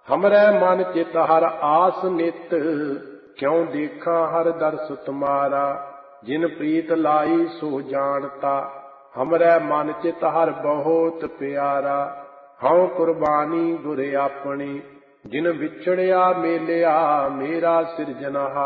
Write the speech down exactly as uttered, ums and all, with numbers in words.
हमरै मन चित हर आस नित, क्यों देखा हर दर्श तुम्हारा। जिन प्रीत लाई सो जानता, हमरै मन चित हर बहुत प्यारा। हऊँ कुर्बानी गुर अपनी, जिन बिछड़िया मेलिया मेरा सिरजनहार।